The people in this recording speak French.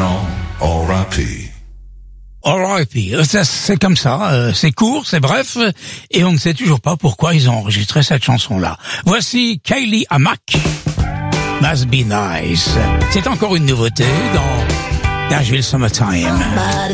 Original, R.I.P. R.I.P. C'est comme ça, c'est court, c'est bref, et on ne sait toujours pas pourquoi ils ont enregistré cette chanson-là. Voici Kylie Hamack, Must Be Nice. C'est encore une nouveauté dans Nashville Summertime.